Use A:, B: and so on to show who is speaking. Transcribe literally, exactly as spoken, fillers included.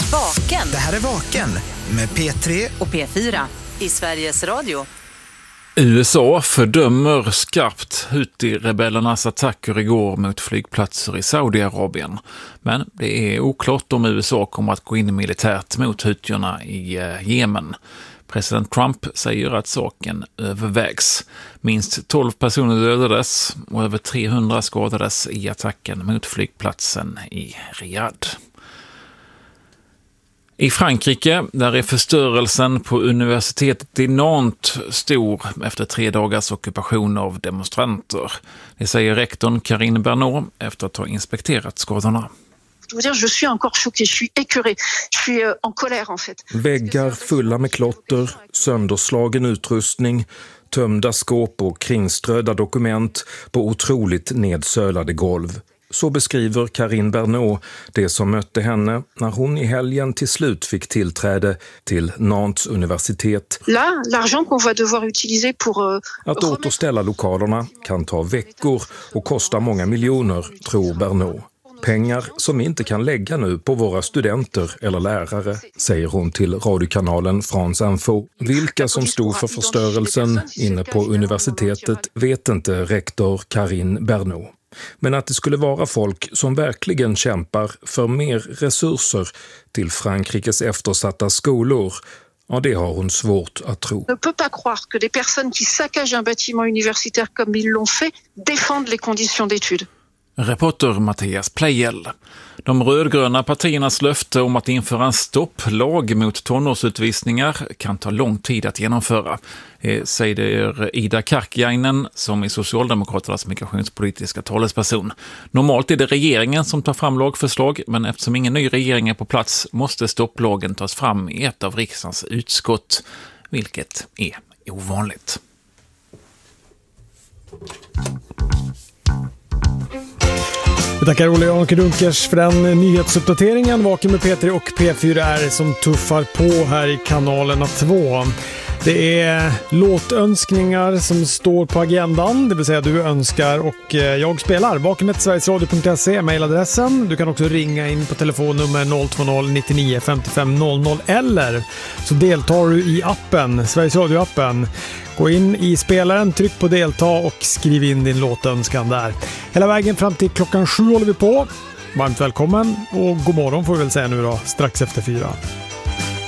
A: Vaken.
B: Det här är Vaken med P tre
A: och P fyra i Sveriges Radio.
C: U S A fördömer skarpt Houthi-rebellernas attacker igår mot flygplatser i Saudiarabien. Men det är oklart om U S A kommer att gå in militärt mot Houthierna i Jemen. President Trump säger att saken övervägs. Minst tolv personer dödades och över trehundra skadades i attacken mot flygplatsen i Riyadh. I Frankrike, där är förstörelsen på universitetet i Nantes stor efter tre dagars ockupation av demonstranter. Det säger rektorn Karine Bernot efter att ha inspekterat skadorna.
D: Väggar fulla med klotter, sönderslagen utrustning, tömda skåp och kringströdda dokument på otroligt nedsölade golv. Så beskriver Karine Bernot det som mötte henne när hon i helgen till slut fick tillträde till Nantes universitet. Att återställa lokalerna kan ta veckor och kosta många miljoner, tror Bernot. Pengar som vi inte kan lägga nu på våra studenter eller lärare, säger hon till radiokanalen France Info. Vilka som stod för förstörelsen inne på universitetet vet inte rektor Karine Bernot. Men att det skulle vara folk som verkligen kämpar för mer resurser till Frankrikes eftersatta skolor, ja, det har hon svårt att tro.
E: On ne peut pas croire que des personnes qui saccagent un bâtiment universitaire comme ils l'ont fait défendent les conditions d'études.
C: Reporter Mattias Plejel. De rödgröna partiernas löfte om att införa en stopplag mot tonårsutvisningar kan ta lång tid att genomföra, säger Ida Karkiainen som är Socialdemokraternas migrationspolitiska talesperson. Normalt är det regeringen som tar fram lagförslag, men eftersom ingen ny regering är på plats måste stopplagen tas fram i ett av riksdagens utskott, vilket är ovanligt.
F: Vi tackar Olle Anke Dunkers för den nyhetsuppdateringen. Vaken med P tre och P fyra är som tuffar på här i kanalerna två. Det är låtönskningar som står på agendan, det vill säga du önskar och jag spelar. Vaken med sverigesradio punkt se är mejladressen. Du kan också ringa in på telefonnummer noll två noll nittionio femtiofem noll noll eller så deltar du i appen, Sveriges Radio-appen. Gå in i spelaren, tryck på delta och skriv in din låtönskan där. Hela vägen fram till klockan sju håller vi på. Varmt välkommen och god morgon får vi väl säga nu då, strax efter fyra.